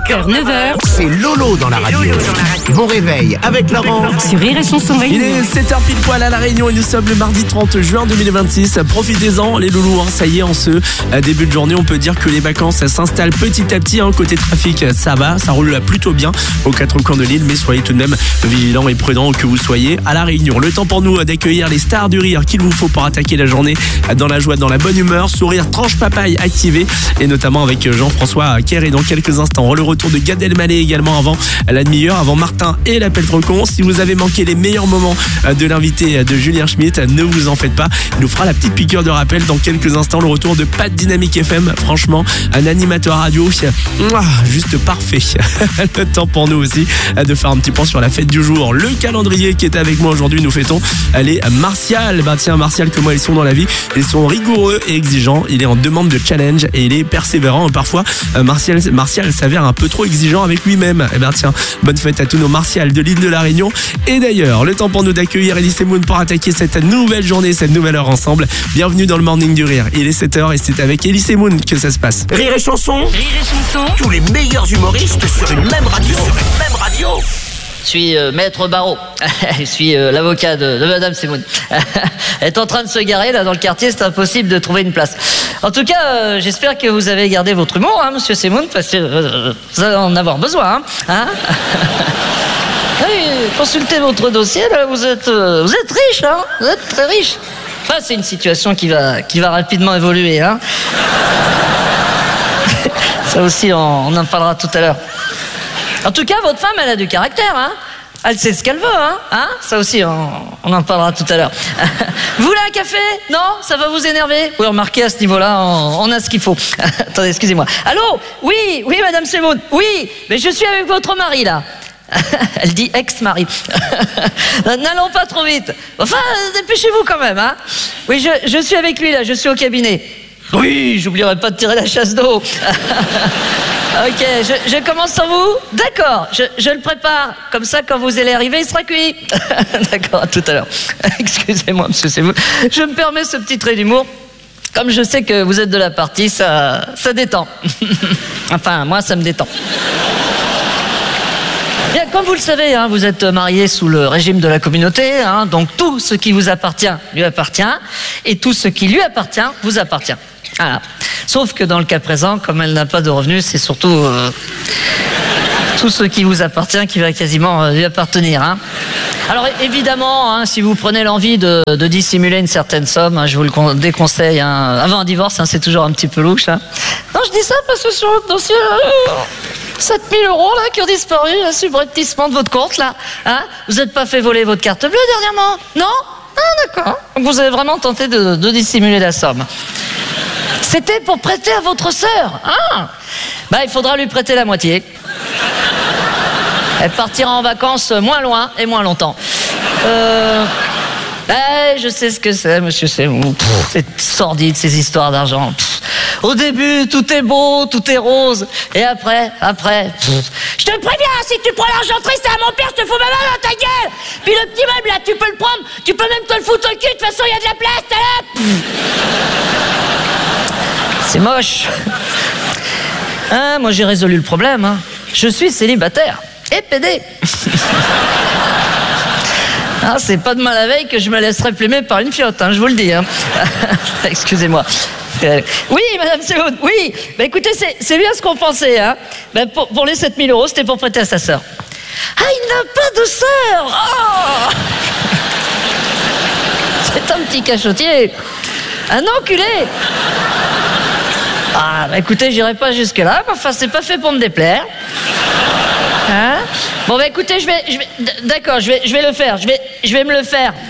8h, 9h. C'est Lolo dans la radio. Bon réveil avec Laurent. Sur Rire et Chanson Il Réunion. est 7h pile poil à La Réunion et nous sommes le mardi 30 juin 2026. Profitez-en les loulous, ça y est, en ce début de journée, on peut dire que les vacances s'installent petit à petit. Côté trafic, ça va, ça roule plutôt bien aux quatre coins de l'île, mais soyez tout de même vigilants et prudents que vous soyez à La Réunion. Le temps pour nous d'accueillir les stars du rire qu'il vous faut pour attaquer la journée dans la joie, dans la bonne humeur, sourire, tranche papaye activé, et notamment avec Jean-François Kerr. Dans quelques instants, le retour de Gad Elmaleh également avant la demi-heure, avant Martin et l'appel trop con. Si vous avez manqué les meilleurs moments de l'invité de Julien Schmitt, ne vous en faites pas, il nous fera la petite piqûre de rappel dans quelques instants. Le retour de Pat Dynamique FM, franchement un animateur radio juste parfait. Le temps pour nous aussi de faire un petit point sur la fête du jour. Le calendrier qui est avec moi aujourd'hui, nous fêtons les Martial. Tiens, Martial, comment ils sont dans la vie? Ils sont rigoureux et exigeants, il est en demande de challenge et il est persévérant. Parfois Martial s'avère un peu trop exigeant avec lui-même. Tiens, bonne fête à tous nos Martial de l'île de la Réunion. Et d'ailleurs, le temps pour nous d'accueillir Elise Moon pour attaquer cette nouvelle journée, cette nouvelle heure ensemble. Bienvenue dans le Morning du Rire. Il est 7h et c'est avec Elise Moon que ça se passe. Rire et Chanson. Rire et Chanson. Tous les meilleurs humoristes sur une même radio. Je suis Maître Barreau. Je suis l'avocat de Madame Semoun. Elle est en train de se garer là dans le quartier, c'est impossible de trouver une place. En tout cas, j'espère que vous avez gardé votre humour, Monsieur Semoun, parce que vous allez en avoir besoin. Oui, consultez votre dossier, là, vous êtes riche, vous êtes très riche. Enfin, c'est une situation qui va rapidement évoluer. Ça aussi, on en parlera tout à l'heure. En tout cas, votre femme, elle a du caractère, Elle sait ce qu'elle veut, Ça aussi, on en parlera tout à l'heure. Vous voulez un café? Non? Ça va vous énerver? Oui, remarquez, à ce niveau-là, on a ce qu'il faut. Attendez, excusez-moi. Allô? Oui, Madame Semoun. Oui, mais je suis avec votre mari, là. Elle dit ex-mari. N'allons pas trop vite. Enfin, dépêchez-vous quand même, Oui, je suis avec lui, là, je suis au cabinet. Oui, j'oublierai pas de tirer la chasse d'eau. Ok, je commence sans vous? D'accord, je le prépare. Comme ça, quand vous allez arriver, il sera cuit. D'accord, à tout à l'heure. Excusez-moi, monsieur, c'est vous. Je me permets ce petit trait d'humour. Comme je sais que vous êtes de la partie, ça détend. Enfin, moi, ça me détend. Bien, comme vous le savez, vous êtes mariés sous le régime de la communauté, donc tout ce qui vous appartient lui appartient, et tout ce qui lui appartient vous appartient. Voilà. Sauf que dans le cas présent, comme elle n'a pas de revenus, c'est surtout tout ce qui vous appartient qui va quasiment lui appartenir. Alors évidemment, si vous prenez l'envie de dissimuler une certaine somme, je vous le déconseille. Avant un divorce, c'est toujours un petit peu louche. Non, je dis ça parce que sur votre dossier, 7 000 € là, qui ont disparu, subrepticement de votre compte, là. Vous n'êtes pas fait voler votre carte bleue dernièrement? Non? D'accord. Donc vous avez vraiment tenté de dissimuler la somme. C'était pour prêter à votre sœur. Il faudra lui prêter la moitié. Elle partira en vacances moins loin et moins longtemps. Je sais ce que c'est, monsieur Semoun. C'est sordide, ces histoires d'argent. Au début, tout est beau, tout est rose. Et après... Je te préviens, si tu prends l'argent triste à mon père, je te fous ma main dans ta gueule. Puis le petit meuble, là, tu peux le prendre. Tu peux même te le foutre au cul. De toute façon, il y a de la place, là. C'est moche. Moi, j'ai résolu le problème. Je suis célibataire. Et pédé. C'est pas demain la veille que je me laisserai plumer par une fiotte, je vous le dis. Excusez-moi. Oui, Madame Semoun, oui. Écoutez, c'est bien ce qu'on pensait. Pour les 7 000 €, c'était pour prêter à sa sœur. Il n'a pas de sœur. C'est un petit cachotier. Un enculé. Écoutez, j'irai pas jusque-là. Enfin, c'est pas fait pour me déplaire. Bon, écoutez, je vais le faire. Je vais me le faire.